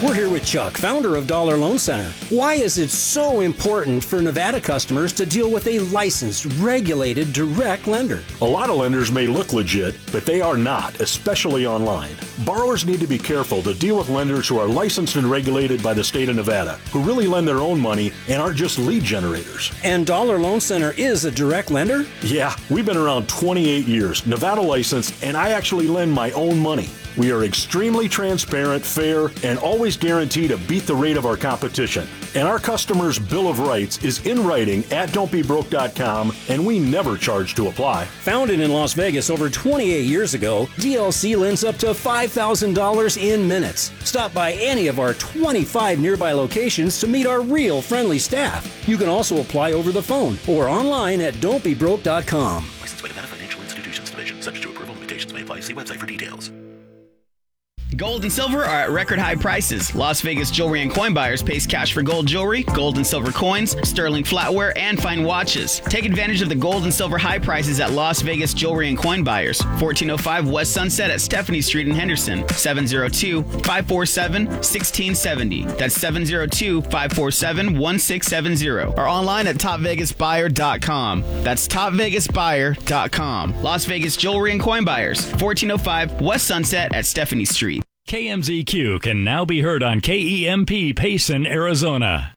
We're here with Chuck, founder of Dollar Loan Center. Why is it so important for Nevada customers to deal with a licensed, regulated, direct lender? A lot of lenders may look legit, but they are not, especially online. Borrowers need to be careful to deal with lenders who are licensed and regulated by the state of Nevada, who really lend their own money and aren't just lead generators. And Dollar Loan Center is a direct lender? Yeah, we've been around 28 years, Nevada licensed, and I actually lend my own money. We are extremely transparent, fair, and always guarantee to beat the rate of our competition. And our customers' Bill of Rights is in writing at don'tbebroke.com, and we never charge to apply. Founded in Las Vegas over 28 years ago, DLC lends up to $5,000 in minutes. Stop by any of our 25 nearby locations to meet our real friendly staff. You can also apply over the phone or online at don'tbebroke.com. Licensed by Nevada Financial Institutions Division. Subject to approval. Limitations may apply. See website for details. Gold and silver are at record high prices. Las Vegas Jewelry and Coin Buyers pays cash for gold jewelry, gold and silver coins, sterling flatware, and fine watches. Take advantage of the gold and silver high prices at Las Vegas Jewelry and Coin Buyers, 1405 West Sunset at Stephanie Street in Henderson, 702-547-1670. That's 702-547-1670. Or online at topvegasbuyer.com. That's topvegasbuyer.com. Las Vegas Jewelry and Coin Buyers, 1405 West Sunset at Stephanie Street. KMZQ can now be heard on KEMP Payson, Arizona.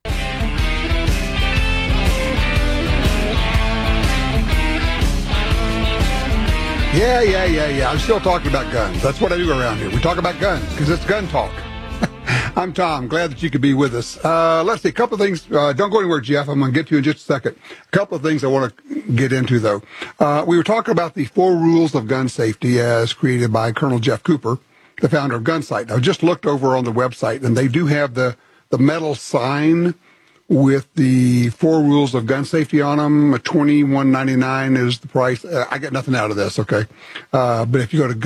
Yeah. I'm still talking about guns. That's what I do around here. We talk about guns because it's gun talk. I'm Tom. Glad that you could be with us. Let's see. A couple of things. Don't go anywhere, Jeff. I'm going to get to you in just a second. A couple of things I want to get into, though. We were talking about the 4 rules of gun safety as created by Colonel Jeff Cooper, the founder of Gunsight. I just looked over on the website, and they do have the metal sign with the 4 rules of gun safety on them. $21.99 is the price. I get nothing out of this, okay? But if you go to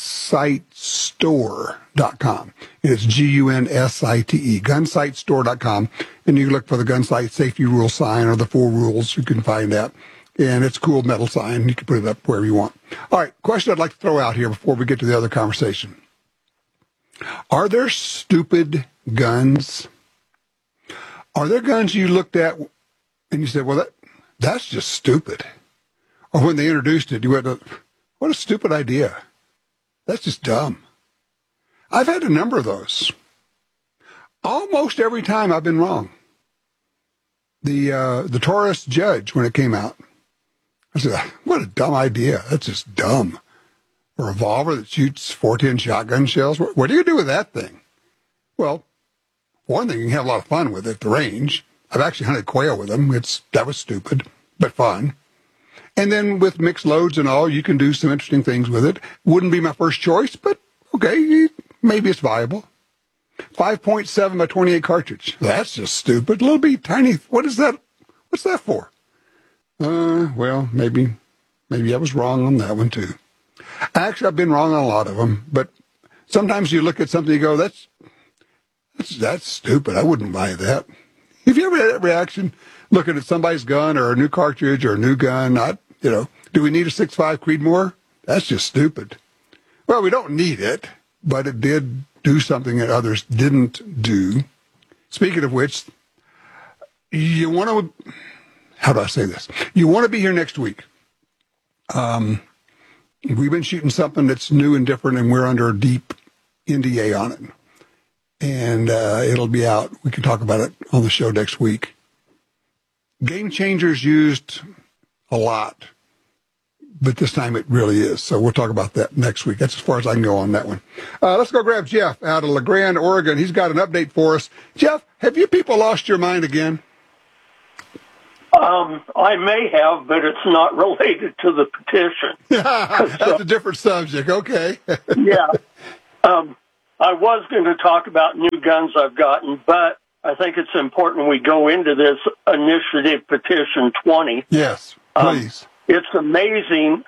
gunsightstore.com, it's Gunsite, gunsightstore.com, and you look for the Gunsight safety rule sign or the 4 rules, you can find that. And it's a cool metal sign. You can put it up wherever you want. All right, question I'd like to throw out here before we get to the other conversation. Are there stupid guns? Are there guns you looked at and you said, well, that's just stupid? Or when they introduced it, you went, what a stupid idea. That's just dumb. I've had a number of those. Almost every time I've been wrong. The Taurus Judge, when it came out, I said, what a dumb idea. That's just dumb. A revolver that shoots 410 shotgun shells. What do you do with that thing? Well, one thing, you can have a lot of fun with it at the range. I've actually hunted quail with them. That was stupid, but fun. And then with mixed loads and all, you can do some interesting things with it. Wouldn't be my first choice, but okay, maybe it's viable. 5.7 by 28 cartridge. That's just stupid. Little bitty tiny. What is that? What's that for? Well, maybe I was wrong on that one too. Actually, I've been wrong on a lot of them, but sometimes you look at something and you go, that's stupid. I wouldn't buy that. If you ever had that reaction, looking at somebody's gun or a new cartridge or a new gun, do we need a 6.5 Creedmoor? That's just stupid. Well, we don't need it, but it did do something that others didn't do. Speaking of which, you want to, how do I say this? You want to be here next week. We've been shooting something that's new and different, and we're under a deep NDA on it. And it'll be out. We can talk about it on the show next week. Game Changers used a lot, but this time it really is. So we'll talk about that next week. That's as far as I can go on that one. Let's go grab Jeff out of La Grande, Oregon. He's got an update for us. Jeff, have you people lost your mind again? I may have, but it's not related to the petition. That's a different subject. Okay. Yeah. I was going to talk about new guns I've gotten, but I think it's important we go into this initiative petition 20. Yes, please. It's amazing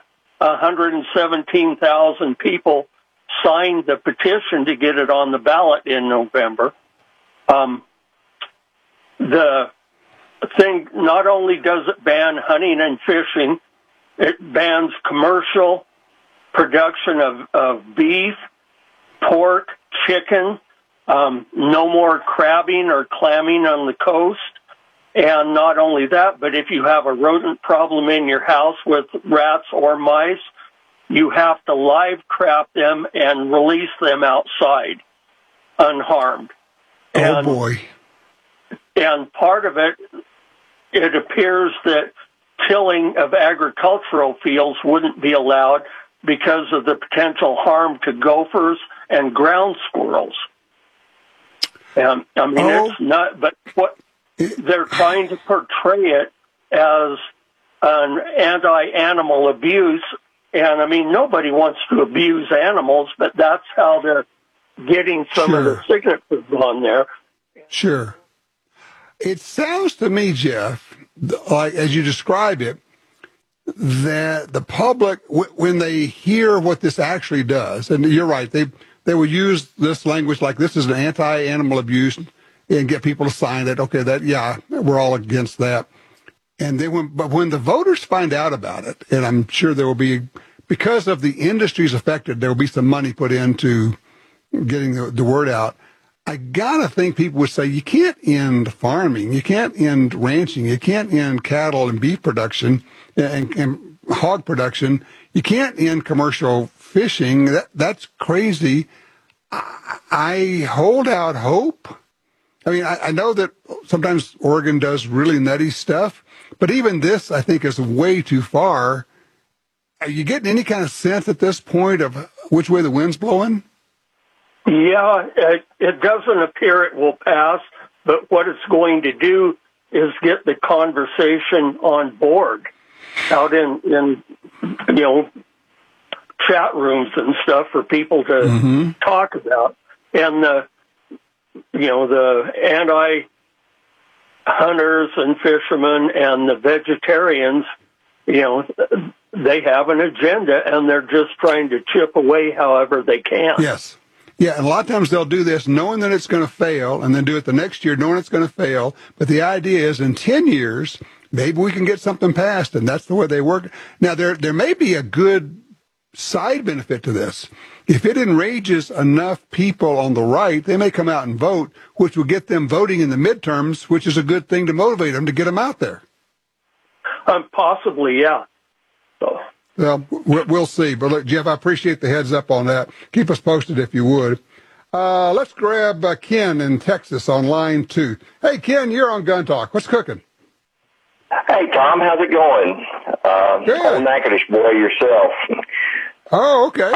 117,000 people signed the petition to get it on the ballot in November. The thing not only does it ban hunting and fishing, it bans commercial production of beef, pork, chicken, no more crabbing or clamming on the coast. And not only that, but if you have a rodent problem in your house with rats or mice, you have to live trap them and release them outside unharmed. Oh, boy. And part of it, it appears that tilling of agricultural fields wouldn't be allowed because of the potential harm to gophers and ground squirrels. And I mean, it's not, but what they're trying to portray it as an anti-animal abuse. And I mean, nobody wants to abuse animals, but that's how they're getting some of the signatures on there. Sure. It sounds to me, Jeff, like as you describe it, that the public, when they hear what this actually does, and you're right, they will use this language like this is an anti-animal abuse and get people to sign it. Okay, we're all against that. And then but when the voters find out about it, and I'm sure there will be, because of the industries affected, there will be some money put into getting the word out. I gotta think people would say, you can't end farming, you can't end ranching, you can't end cattle and beef production and hog production, you can't end commercial fishing. That's crazy. I hold out hope. I mean, I know that sometimes Oregon does really nutty stuff, but even this, I think, is way too far. Are you getting any kind of sense at this point of which way the wind's blowing? Yeah, it doesn't appear it will pass, but what it's going to do is get the conversation on board out in chat rooms and stuff for people to talk about. And the anti-hunters and fishermen and the vegetarians, they have an agenda, and they're just trying to chip away however they can. Yes. Yeah, and a lot of times they'll do this knowing that it's going to fail, and then do it the next year knowing it's going to fail. But the idea is in 10 years, maybe we can get something passed, and that's the way they work. Now, there may be a good side benefit to this. If it enrages enough people on the right, they may come out and vote, which will get them voting in the midterms, which is a good thing to motivate them to get them out there. Possibly, yeah. So. Well, we'll see. But look, Jeff, I appreciate the heads up on that. Keep us posted if you would. Let's grab Ken in Texas on line 2. Hey, Ken, you're on Gun Talk. What's cooking? Hey, Tom, how's it going? Good. Old Natchitoches boy yourself. Oh, okay.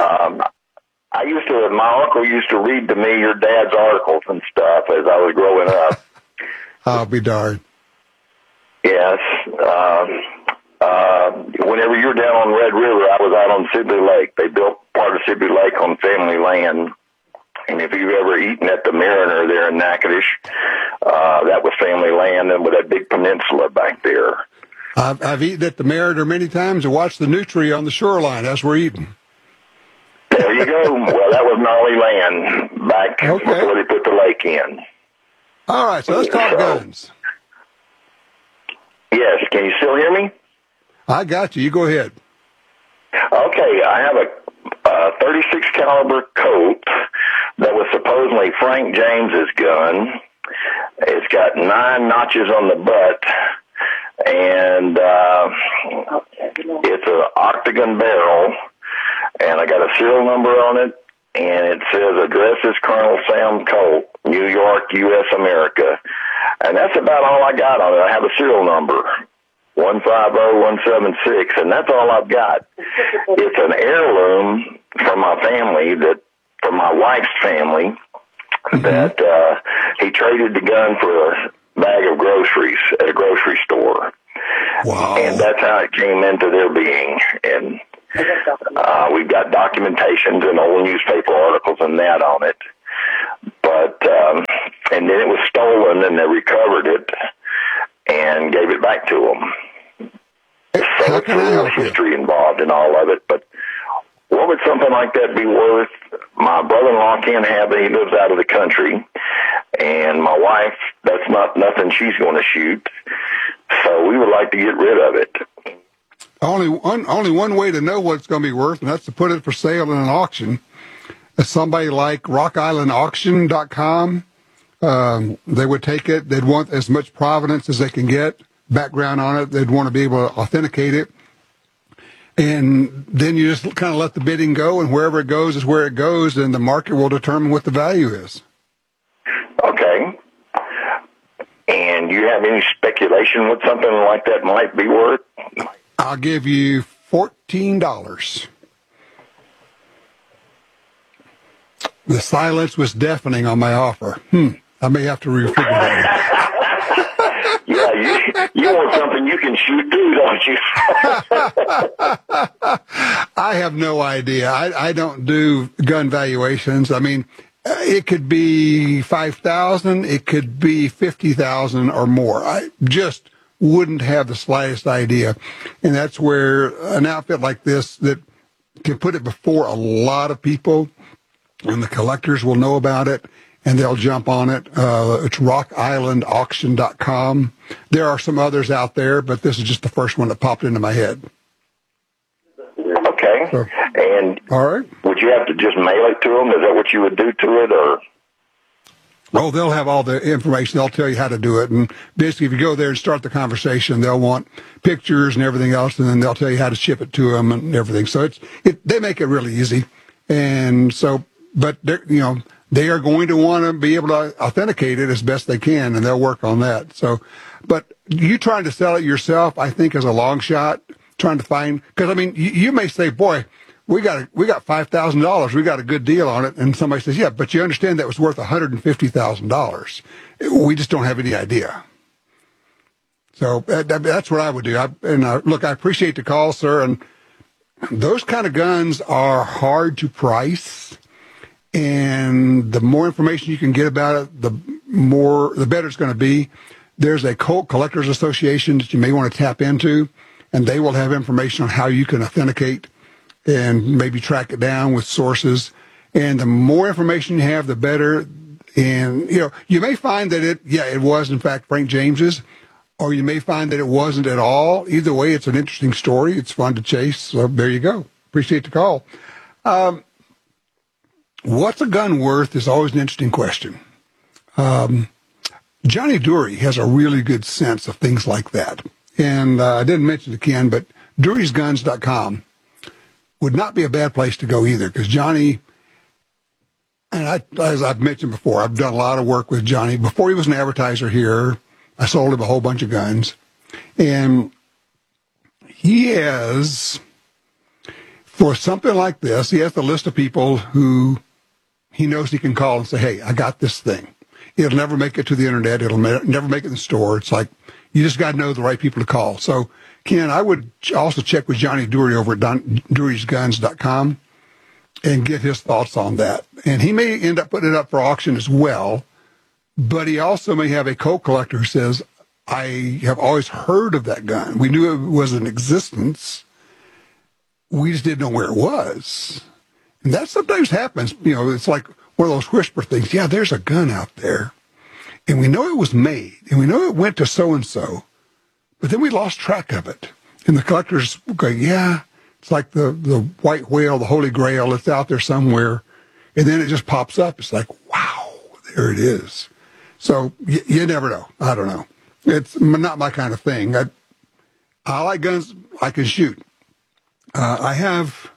My uncle used to read to me your dad's articles and stuff as I was growing up. I'll be darned. Yes. Whenever you were down on Red River, I was out on Sibley Lake. They built part of Sibley Lake on family land. And if you've ever eaten at the Mariner there in Natchitoches, that was family land, and with that big peninsula back there. I've eaten at the Mariner many times and watched the nutria on the shoreline as we're eating. There you go. Well, that was gnarly land back before they put the lake in. All right, so let's talk guns. Yes, can you still hear me? I got you. You go ahead. Okay, I have a 36 caliber Colt that was supposedly Frank James's gun. It's got 9 notches on the butt, and it's an octagon barrel, and I got a serial number on it, and it says address is Colonel Sam Colt, New York, U.S. America, and that's about all I got on it. I have a serial number. 150176, and that's all I've got. It's an heirloom from my family, from my wife's family, that he traded the gun for a bag of groceries at a grocery store. Wow. And that's how it came into their being. And we've got documentations and old newspaper articles and that on it. But, and then it was stolen, and they recovered it and gave it back to them. So it's a real history involved in all of it. But what would something like that be worth? My brother-in-law can't have it. He lives out of the country. And my wife, that's not nothing she's going to shoot. So we would like to get rid of it. Only one way to know what it's going to be worth, and that's to put it for sale in an auction. somebody like RockIslandAuction.com, they would take it. They'd want as much provenance as they can get, background on it. They'd want to be able to authenticate it. And then you just kind of let the bidding go, and wherever it goes is where it goes, and the market will determine what the value is. Okay. And do you have any speculation what something like that might be worth? I'll give you $14. The silence was deafening on my offer. I may have to refigure that. Yeah, you want something you can shoot too, don't you? I have no idea. I don't do gun valuations. I mean, it could be 5,000, it could be 50,000 or more. I just wouldn't have the slightest idea. And that's where an outfit like this that can put it before a lot of people, and the collectors will know about it, and they'll jump on it. It's RockIslandAuction.com. There are some others out there, but this is just the first one that popped into my head. Okay. So, and all right. Would you have to just mail it to them? Is that what you would do to it, or? Oh, they'll have all the information. They'll tell you how to do it. And basically, if you go there and start the conversation, they'll want pictures and everything else, and then they'll tell you how to ship it to them and everything. So they make it really easy. And so, but they are going to want to be able to authenticate it as best they can, and they'll work on that. So, but you trying to sell it yourself, I think, is a long shot. Trying to find, because I mean, you may say, boy, we got $5,000. We got a good deal on it. And somebody says, yeah, but you understand that was worth $150,000. We just don't have any idea. So that's what I would do. Look, I appreciate the call, sir. And those kind of guns are hard to price. And the more information you can get about it, the better it's going to be. There's a Colt Collectors Association that you may want to tap into, and they will have information on how you can authenticate and maybe track it down with sources. And the more information you have, the better. And, you may find that it was, in fact, Frank James's, or you may find that it wasn't at all. Either way, it's an interesting story. It's fun to chase. So there you go. Appreciate the call. What's a gun worth is always an interesting question. Johnny Dury has a really good sense of things like that. And I didn't mention it, Ken, but DurysGuns.com would not be a bad place to go either, because Johnny, and as I've mentioned before, I've done a lot of work with Johnny. Before he was an advertiser here, I sold him a whole bunch of guns. And he has, for something like this, he has the list of people who he knows he can call and say, hey, I got this thing. It'll never make it to the internet. It'll never make it in the store. It's like, you just got to know the right people to call. So, Ken, I would also check with Johnny Dury over at DurysGuns.com and get his thoughts on that. And he may end up putting it up for auction as well, but he also may have a Colt collector who says, I have always heard of that gun. We knew it was in existence. We just didn't know where it was. And that sometimes happens. It's like one of those whisper things. Yeah, there's a gun out there. And we know it was made, and we know it went to so-and-so, but then we lost track of it. And the collectors go, yeah, it's like the white whale, the Holy Grail, it's out there somewhere. And then it just pops up. It's like, wow, there it is. So you never know. I don't know. It's not my kind of thing. I like guns I can shoot. I have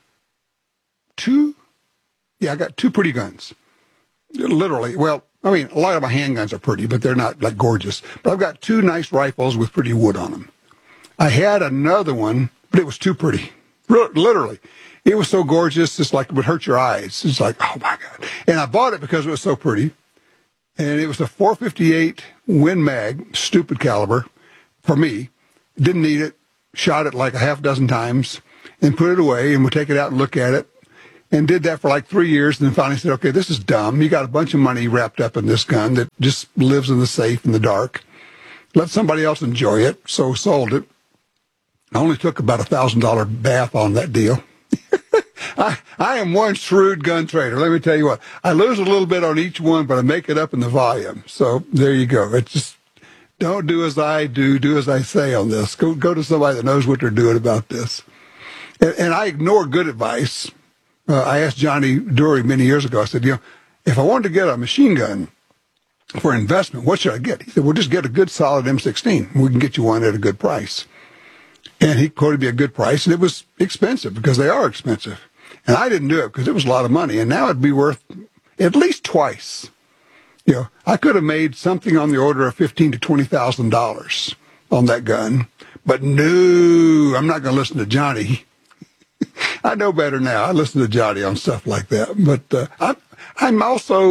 I got two pretty guns. Literally, well, I mean, a lot of my handguns are pretty, but they're not like gorgeous. But I've got two nice rifles with pretty wood on them. I had another one, but it was too pretty. Literally. It was so gorgeous, it's like it would hurt your eyes. It's like, oh my God. And I bought it because it was so pretty. And it was a .458 Win Mag, stupid caliber, for me. Didn't need it. Shot it like a half dozen times and put it away and would take it out and look at it. And did that for like 3 years, and then finally said, okay, this is dumb. You got a bunch of money wrapped up in this gun that just lives in the safe in the dark. Let somebody else enjoy it, so sold it. I only took about $1,000 bath on that deal. I am one shrewd gun trader. Let me tell you what. I lose a little bit on each one, but I make it up in the volume. So there you go. It's just, don't do as I do as I say on this. Go to somebody that knows what they're doing about this. And I ignore good advice. I asked Johnny Dury many years ago, I said, if I wanted to get a machine gun for investment, what should I get? He said, well, just get a good solid M16. We can get you one at a good price. And he quoted me a good price, and it was expensive because they are expensive. And I didn't do it because it was a lot of money. And now it'd be worth at least twice. I could have made something on the order of $15,000 to $20,000 on that gun. But no, I'm not going to listen to Johnny. I know better now. I listen to Johnny on stuff like that. But I'm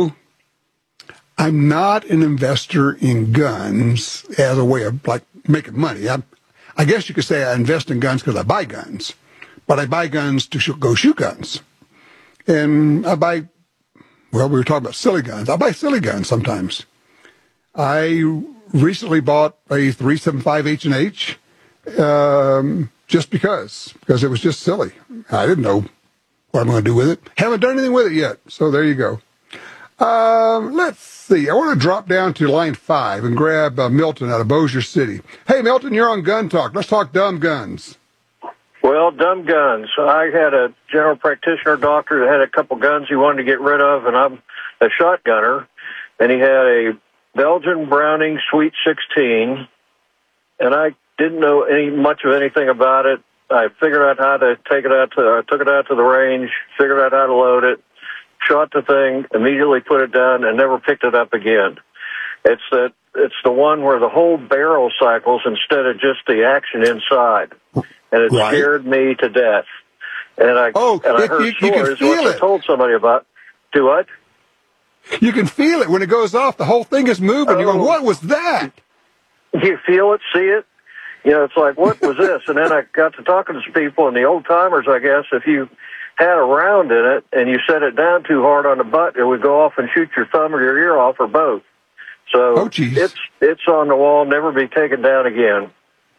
not an investor in guns as a way of like making money. I guess you could say I invest in guns because I buy guns, but I buy guns to go shoot guns. And we were talking about silly guns. I buy silly guns sometimes. I recently bought a 375 H&H just because it was just silly. I didn't know what I'm going to do with it. Haven't done anything with it yet. So there you go. Let's see. I want to drop down to line 5 and grab Milton out of Bossier City. Hey, Milton, you're on Gun Talk. Let's talk dumb guns. Well, dumb guns. I had a general practitioner doctor that had a couple guns he wanted to get rid of, and I'm a shotgunner. And he had a Belgian Browning Sweet 16, and I didn't know much of anything about it. I figured out how to take it out I took it out to the range, figured out how to load it, shot the thing, immediately put it down, and never picked it up again. It's the one where the whole barrel cycles instead of just the action inside, and it scared me to death. And I heard stories which I told somebody about. Do what? You can feel it when it goes off. The whole thing is moving. You're going, what was that? You feel it, see it. It's like, what was this? And then I got to talking to some people, and the old timers, I guess, if you had a round in it and you set it down too hard on the butt, it would go off and shoot your thumb or your ear off or both. So it's on the wall, never be taken down again.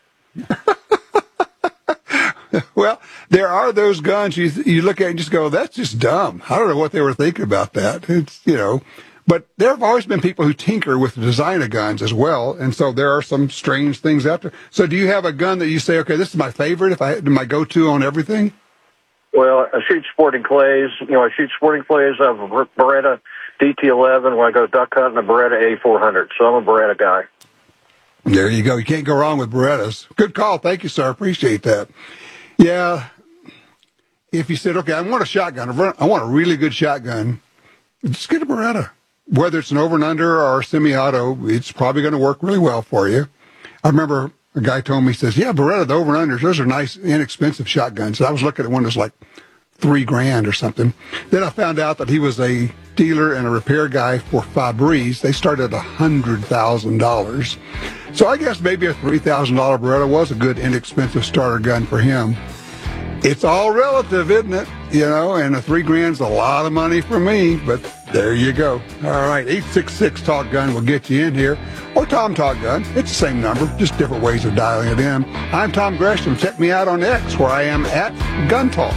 Well, there are those guns you look at and just go, that's just dumb. I don't know what they were thinking about that. It's, but there have always been people who tinker with the design of guns as well. And so there are some strange things out there. So do you have a gun that you say, okay, this is my favorite, my go-to on everything? Well, I shoot sporting clays. I shoot sporting clays. I have a Beretta DT11 when I go duck hunting, a Beretta A400. So I'm a Beretta guy. There you go. You can't go wrong with Berettas. Good call. Thank you, sir. Appreciate that. Yeah. If you said, okay, I want a shotgun. I want a really good shotgun. Just get a Beretta. Whether it's an over and under or semi-auto, it's probably going to work really well for you. I remember a guy told me, he says, yeah, Beretta, the over and unders, those are nice, inexpensive shotguns. And I was looking at one that's like $3,000 or something. Then I found out that he was a dealer and a repair guy for Fabrice. They started at $100,000. So I guess maybe a $3,000 Beretta was a good, inexpensive starter gun for him. It's all relative, isn't it? And a $3,000's a lot of money for me, but there you go. All right, 866-TALK-GUN will get you in here. Or Tom Talk Gun. It's the same number, just different ways of dialing it in. I'm Tom Gresham. Check me out on X, where I am at Gun Talk.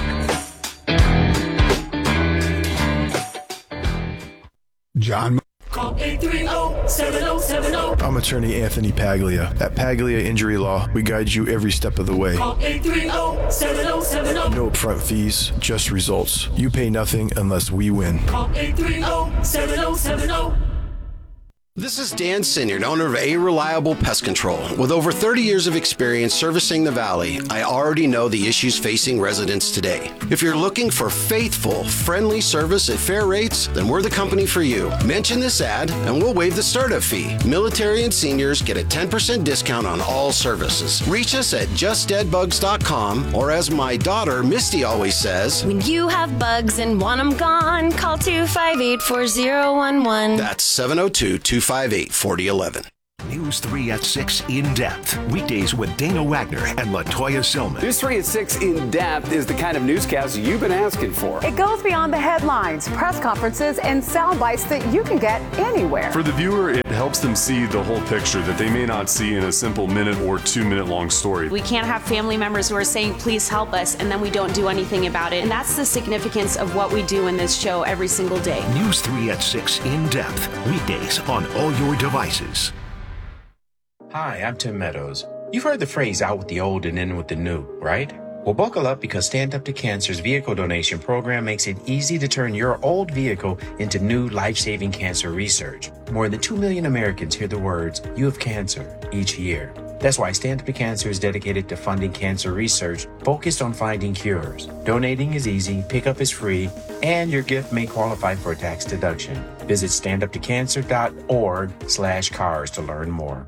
John. Call 830-7070. I'm attorney Anthony Paglia. At Paglia Injury Law, we guide you every step of the way. Call 830-7070. No upfront fees, just results. You pay nothing unless we win. Call 830-7070. This is Dan Sinyard, owner of A Reliable Pest Control. With over 30 years of experience servicing the Valley, I already know the issues facing residents today. If you're looking for faithful, friendly service at fair rates, then we're the company for you. Mention this ad and we'll waive the startup fee. Military and seniors get a 10% discount on all services. Reach us at justdeadbugs.com, or as my daughter Misty always says, when you have bugs and want them gone, call 258-4011. That's 702-258-4011. News 3 at 6 In Depth. Weekdays with Dana Wagner and LaToya Silman. News 3 at 6 In Depth is the kind of newscast you've been asking for. It goes beyond the headlines, press conferences, and sound bites that you can get anywhere. For the viewer, it helps them see the whole picture that they may not see in a simple minute or 2 minute long story. We can't have family members who are saying, please help us, and then we don't do anything about it. And that's the significance of what we do in this show every single day. News 3 at 6 In Depth. Weekdays on all your devices. Hi, I'm Tim Meadows. You've heard the phrase out with the old and in with the new, right? Well, buckle up because Stand Up to Cancer's vehicle donation program makes it easy to turn your old vehicle into new life-saving cancer research. More than 2 million Americans hear the words, "You have cancer," each year. That's why Stand Up to Cancer is dedicated to funding cancer research focused on finding cures. Donating is easy, pickup is free, and your gift may qualify for a tax deduction. Visit standuptocancer.org/cars to learn more.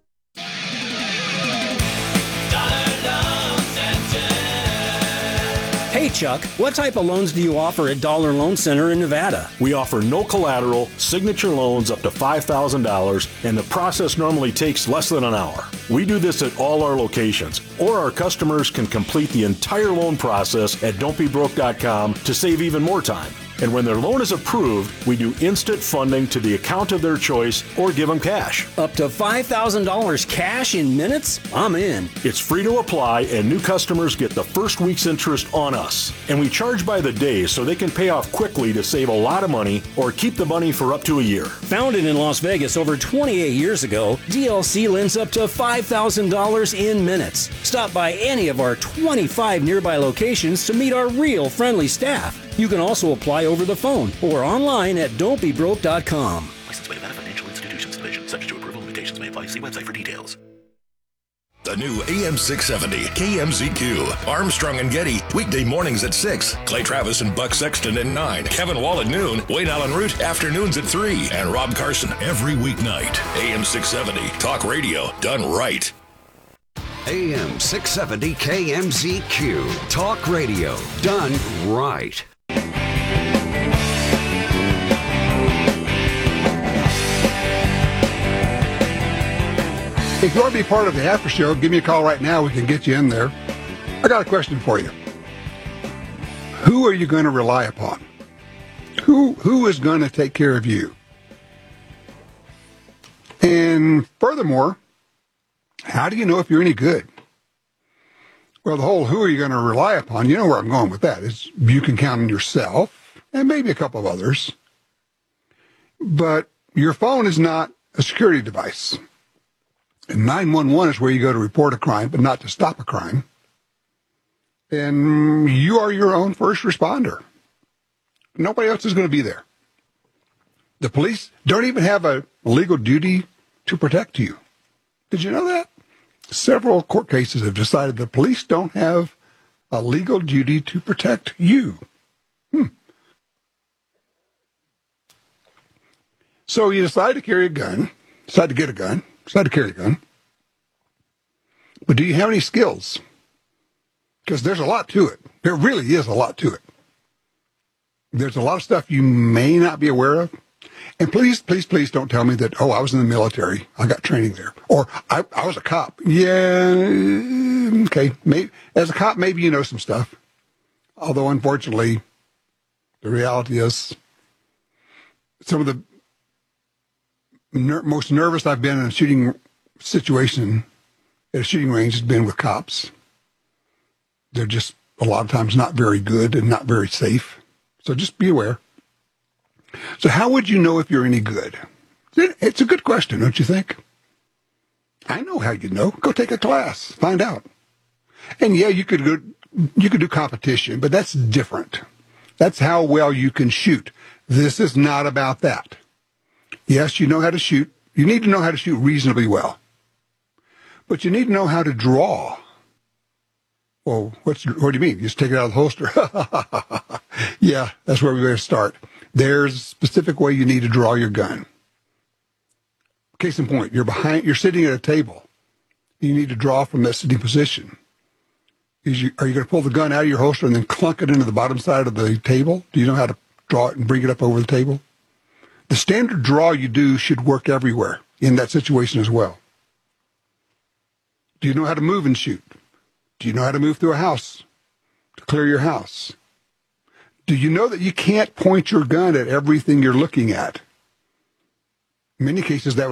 Hey Chuck, what type of loans do you offer at Dollar Loan Center in Nevada? We offer no collateral, signature loans up to $5,000, and the process normally takes less than an hour. We do this at all our locations, or our customers can complete the entire loan process at don'tbebroke.com to save even more time. And when their loan is approved, we do instant funding to the account of their choice or give them cash. Up to $5,000 cash in minutes? I'm in. It's free to apply, and new customers get the first week's interest on us. And we charge by the day so they can pay off quickly to save a lot of money or keep the money for up to a year. Founded in Las Vegas over 28 years ago, DLC lends up to $5,000 in minutes. Stop by any of our 25 nearby locations to meet our real friendly staff. You can also apply over the phone or online at don'tbebroke.com. Licensed by Nevada Financial Institutions Division. Subject to approval, limitations may apply. See website for details. The new AM 670 KMZQ. Armstrong and Getty, weekday mornings at 6. Clay Travis and Buck Sexton at 9. Kevin Wall at noon. Wayne Allen Root, afternoons at 3. And Rob Carson every weeknight. AM 670, talk radio done right. AM 670 KMZQ. Talk radio done right. If you want to be part of the after show, give me a call right now. We can get you in there. I got a question for you. Who are you going to rely upon? Who is going to take care of you? And furthermore, how do you know if you're any good? Well, the whole who are you going to rely upon, you know where I'm going with that, is you can count on yourself and maybe a couple of others. But your phone is not a security device. And 911 is where you go to report a crime, but not to stop a crime. And you are your own first responder. Nobody else is going to be there. The police don't even have a legal duty to protect you. Did you know that? Several court cases have decided the police don't have a legal duty to protect you. So you decide to carry a gun, decide to get a gun, decide to carry a gun. But do you have any skills? Because there's a lot to it. There really is a lot to it. There's a lot of stuff you may not be aware of. And please, please, please don't tell me that, I was in the military. I got training there. Or I was a cop. Yeah, okay. Maybe, as a cop, maybe you know some stuff. Although, unfortunately, the reality is some of the most nervous I've been in a shooting situation at a shooting range has been with cops. They're just a lot of times not very good and not very safe. So just be aware. So how would you know if you're any good? It's a good question, don't you think? I know how you know. Go take a class. Find out. And yeah, you could do competition, but that's different. That's how well you can shoot. This is not about that. Yes, you know how to shoot. You need to know how to shoot reasonably well. But you need to know how to draw. Well, what do you mean? You just take it out of the holster? Yeah, that's where we're going to start. There's a specific way you need to draw your gun. Case in point, you're sitting at a table. You need to draw from that sitting position. Are you going to pull the gun out of your holster and then clunk it into the bottom side of the table? Do you know how to draw it and bring it up over the table? The standard draw you do should work everywhere in that situation as well. Do you know how to move and shoot? Do you know how to move through a house to clear your house? Do you know that you can't point your gun at everything you're looking at? In many cases, that would